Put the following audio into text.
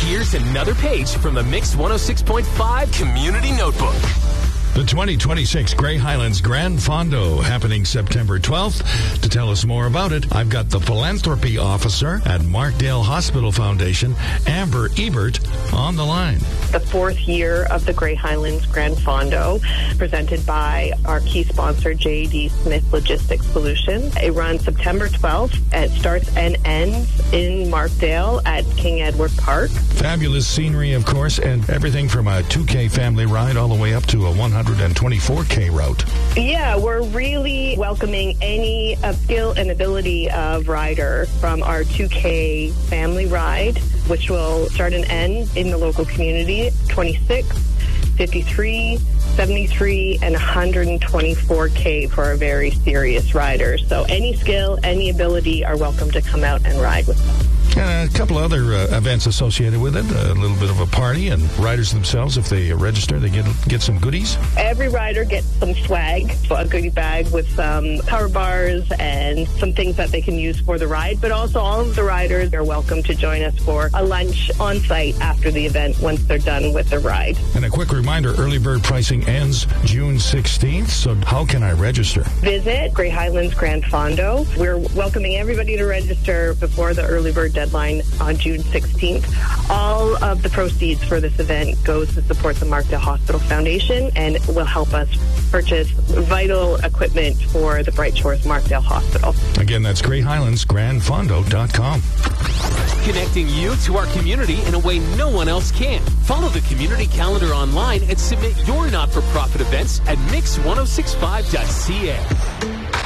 Here's another page from the Mix 106.5 Community Notebook. The 2026 Grey Highlands Grand Fondo happening September 12th. To tell us more about it, I've got the philanthropy officer at Markdale Hospital Foundation, Amber Ebert, on the line. The fourth year of the Grey Highlands Grand Fondo, presented by our key sponsor, J.D. Smith Logistics Solutions. It runs September 12th. It starts and ends in Markdale at King Edward Park. Fabulous scenery, of course, and everything from a 2K family ride all the way up to a 124K route. Yeah, we're really welcoming any skill and ability of rider from our 2K family ride, which will start and end in the local community, 26, 53, 73, and 124K for our very serious riders. So any skill, any ability are welcome to come out and ride with us. And a couple other events associated with it, a little bit of a party, and riders themselves, if they register, they get some goodies. Every rider gets some swag, a goodie bag with some power bars and some things that they can use for the ride, but also all of the riders are welcome to join us for a lunch on site after the event once they're done with the ride. And a quick reminder, early bird pricing ends June 16th, so how can I register? Visit Grey Highlands Grand Fondo. We're welcoming everybody to register before the early bird deadline on June 16th. All of the proceeds for this event goes to support the Markdale Hospital Foundation and will help us purchase vital equipment for the Bright Shores Markdale Hospital. Again, that's GreyHighlandsGrandFondo.com. Connecting you to our community in a way no one else can. Follow the community calendar online and submit your not-for-profit events at mix1065.ca.